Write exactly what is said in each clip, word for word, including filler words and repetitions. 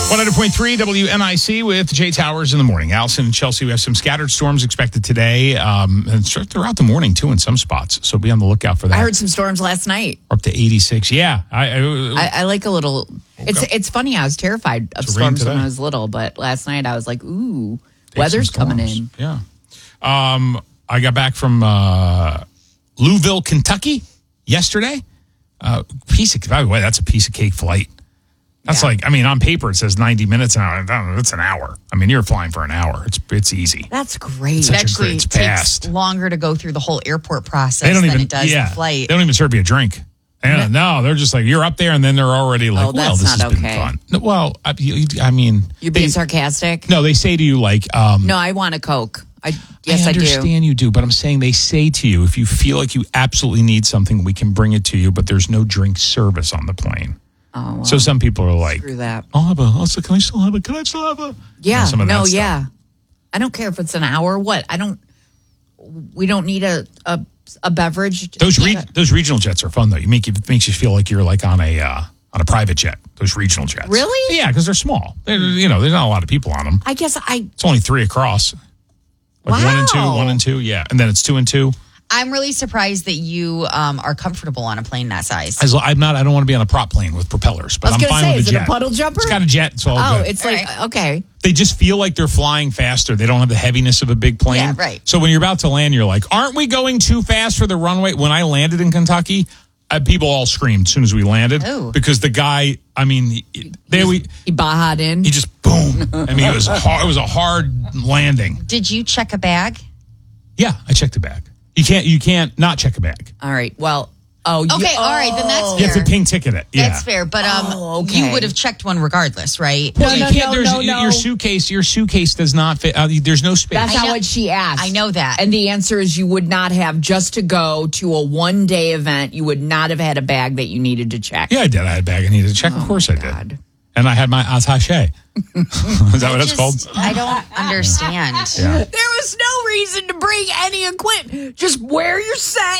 one hundred point three W N I C with Jay Towers in the morning. Allison and Chelsea, we have some scattered storms expected today um, and throughout the morning, too, in some spots. So be on the lookout for that. I heard some storms last night. Up to eighty-six. Yeah. I I, I, I like a little. It's Okay. it's funny. I was terrified of It's rain storms when today. I was little, but last night I was like, ooh, Take weather's some coming storms. in. Yeah. Um, I got back from uh, Louisville, Kentucky yesterday. Uh, piece of, by the way, that's a piece of cake flight. That's Yeah. like, I mean, on paper it says ninety minutes an hour. That's an hour. I mean, you're flying for an hour. It's it's easy. That's great. It's It such a actually great- it's takes fast. longer to go through the whole airport process They don't than even it does yeah, the flight. They don't even serve you a drink. Yeah, no, they're just like, you're up there, and then they're already like, Oh, well, that's this not has been okay. fun. No, well, I, you- I mean, You're being they- sarcastic. no, they say to you like, um, No, I want a Coke. I yes, I I, do. understand you do, but I'm saying they say to you, if you feel like you absolutely need something, we can bring it to you, but there's no drink service on the plane. Oh, well, So some people are like, screw that. I'll have a, I'll say, can I still have a, can I still have a? Yeah, You know, some of that no, stuff. yeah. I don't care if it's an hour. What? I don't. We don't need a a, a beverage. Those re- those regional jets are fun though. You make it makes you feel like you're like on a uh, on a private jet. Those regional jets, Really? Yeah, because they're small. They're, you know, there's not a lot of people on them. I guess I. It's only three across. Like one and two, Wow. one and two, yeah, and then it's two and two. I'm really surprised that you um, are comfortable on a plane that size. As, I'm not. I don't want to be on a prop plane with propellers, but I was I'm gonna fine say, with is the it a jet. puddle jumper? It's got a jet. It's all Oh, good. it's All like right. okay. They just feel like they're flying faster. They don't have the heaviness of a big plane. Yeah, right. So when you're about to land, you're like, aren't we going too fast for the runway? When I landed in Kentucky, uh, people all screamed as soon as we landed Oh. because the guy, I mean, he- there we, He bahaed in. he just boom. I mean, it was hard, it was a hard landing. Did you check a bag? Yeah, I checked the bag. You can't, you can't not check a bag. All right. Well. Oh. You, Okay, all right, then that's You have to fair. pink ticket it. Yeah. That's fair, but um, Oh, okay. you would have checked one regardless, right? Well, No, you no, can't. no, there's no, no. your suitcase. Your suitcase does not fit. Uh, there's no space. That's I not know- what she asked. I know that. And the answer is you would not have, just to go to a one day event, you would not have had a bag that you needed to check. Yeah, I did. I had a bag I needed to check. of course I Oh, God. did. And I had my attaché. Is that what it's Just- called? I don't understand. Yeah. There was no reason to bring any equipment. Just wear your set.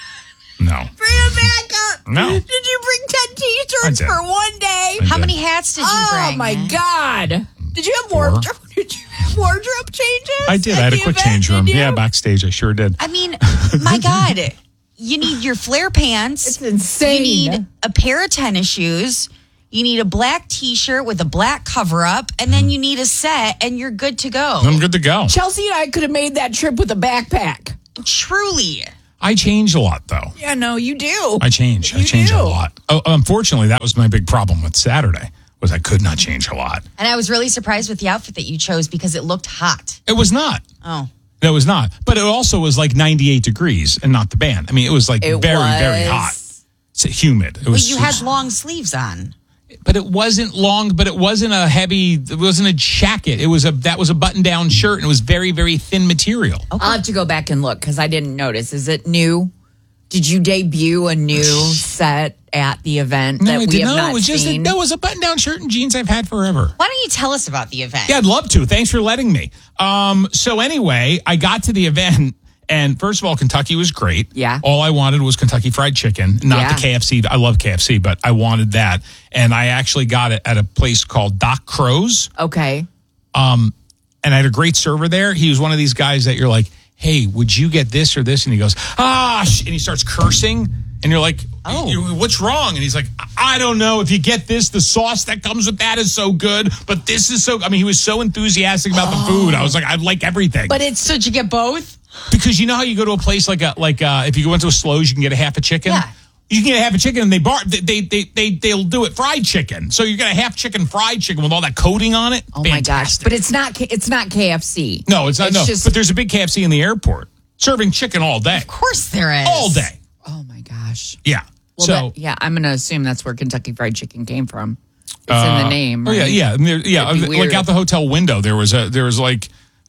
No. Bring it back up. No. Did you bring ten T-shirts I did. for one day? I How did. many hats did you Oh bring? my God! Did you have Four. wardrobe? Did you have wardrobe changes? I did. at I had a the quick event, change room. did you? Yeah, backstage. I sure did. I mean, my God, you need your flare pants. It's insane. You need a pair of tennis shoes. You need a black T-shirt with a black cover-up, and then you need a set, and you're good to go. I'm good to go. Chelsea and I could have made that trip with a backpack. Truly. I change a lot, though. Yeah, no, you do. I change. I You change do. a lot. Oh, unfortunately, that was my big problem with Saturday, was I could not change a lot. And I was really surprised with the outfit that you chose because it looked hot. It was not. Oh. It was not. But it also was like ninety-eight degrees and not the band. I mean, it was like It very, was. very hot. It's humid. It Well, was. you had long sleeves on. but it wasn't long. But it wasn't a heavy. It wasn't a jacket. It was a that was a button-down shirt, and it was very, very thin material. I'll have to go back and look because I didn't notice. Is it new? Did you debut a new set at the event No, that I we did have not. not It was just a, seen? no, it was a button-down shirt and jeans I've had forever. Why don't you tell us about the event? Yeah, I'd love to. Thanks for letting me. Um, so anyway, I got to the event, and first of all, Kentucky was great. Yeah. All I wanted was Kentucky Fried Chicken, not Yeah. the K F C. I love K F C, but I wanted that. And I actually got it at a place called Doc Crow's. Okay. And I had a great server there. He was one of these guys that you're like, hey, would you get this or this? And he goes, ah, sh-, and he starts cursing. And you're like, Oh. "You- what's wrong? And he's like, I don't know. If you get this, the sauce that comes with that is so good. But this is so, I mean, he was so enthusiastic about the food. I was like, I like everything. But it's So did you get both? Because you know how you go to a place like a, like uh, if you go into a Slows, you can get a half a chicken. Yeah. You can get a half a chicken, and they bar they they they, they they'll do it fried chicken. So you get a half chicken fried chicken with all that coating on it. oh my gosh! Fantastic. But it's not. K- It's not K F C. No, it's not. It's no, just- but there's a big K F C in the airport serving chicken all day, Of course there is. all day. Oh my gosh. Yeah. Well, so that- yeah, I'm going to assume that's where Kentucky Fried Chicken came from. It's in the name. oh yeah, right? yeah, and there, yeah. It'd be Like weird out the hotel window, there was a there was like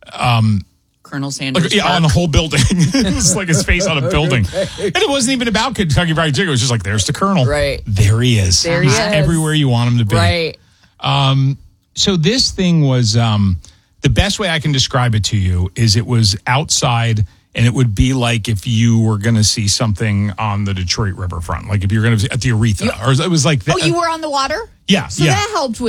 Colonel Sanders. like yeah Park. on the whole building. It was like his face on a building, and it wasn't even about Kentucky Fried Chicken. It was just like there's the Colonel. Right. There he is. There he He's is. everywhere you want him to be. Right. So this thing was um, the best way I can describe it to you is it was outside, and it would be like if you were going to see something on the Detroit riverfront, like if you're going to at the Aretha, or it was like that. Oh, you were on the water? yeah, So yeah. that helped with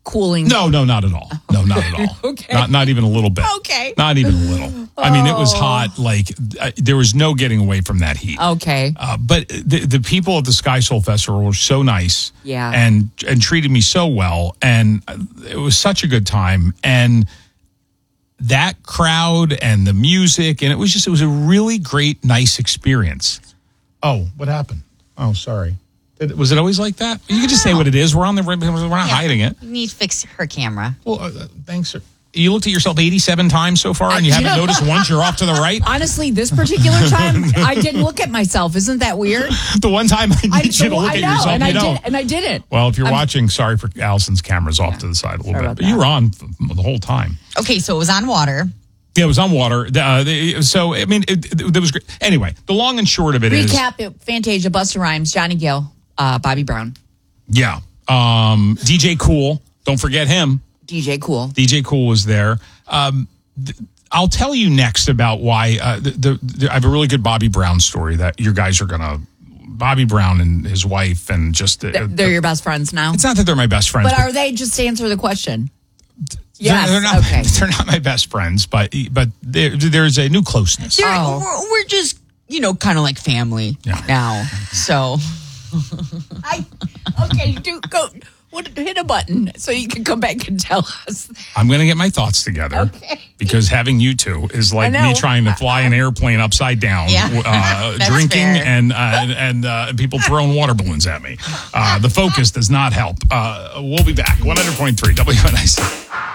cooling. No, no, not at all. No, not at all. Okay. Not not even a little bit. Okay. Not even a little. I mean, it was Oh. hot. Like uh, there was no getting away from that heat. Okay. Uh, but the, the people at the Sky Soul Festival were so nice, Yeah. and and treated me so well, and it was such a good time, and that crowd and the music, and it was just it was a really great, nice experience. Oh, what happened? Oh, sorry. Did- Was it always like that? You can just say what it is. We're on the we're not hiding it. You need to fix her camera. Well, uh, thanks. Sir. You looked at yourself eighty-seven times so far, and you haven't noticed once you're off to the right. Honestly, this particular time, I didn't look at myself. Isn't that weird? The one time I need I, you to look I at know, yourself, and you I don't. did, and I didn't. Well, if you're I'm- watching, sorry for Allison's camera's off to the side a little Sorry bit, about but you that. were on the whole time. Okay, so it was on water. Yeah, it was on water. Uh, the- so I mean, it, it, it was great. Anyway, the long and short of it is, Recap: it, Fantasia, Busta Rhymes, Johnny Gill, uh, Bobby Brown, yeah, um, D J Cool. Don't forget him. D J Cool. D J Cool was there. Um, th- I'll tell you next about why. Uh, the, the, the, I have a really good Bobby Brown story that you guys are gonna. Bobby Brown and his wife, and just uh, They're, they're your best friends now. It's not that they're my best friends, But are they? Just answer the question. They're- Yes. they're, not. Okay. They're not my best friends, but but there, there's a new closeness. They're- Oh. We're, we're just, you know, kind of like family Yeah. now. So I okay. Do go. What, hit a button so you can come back and tell us. I'm going to get my thoughts together Okay. because having you two is like I know. me trying to fly an airplane upside down, Yeah. uh, That's drinking fair. and uh, and uh, people throwing water balloons at me. Uh, the focus does not help. Uh, we'll be back. one hundred point three W N I C.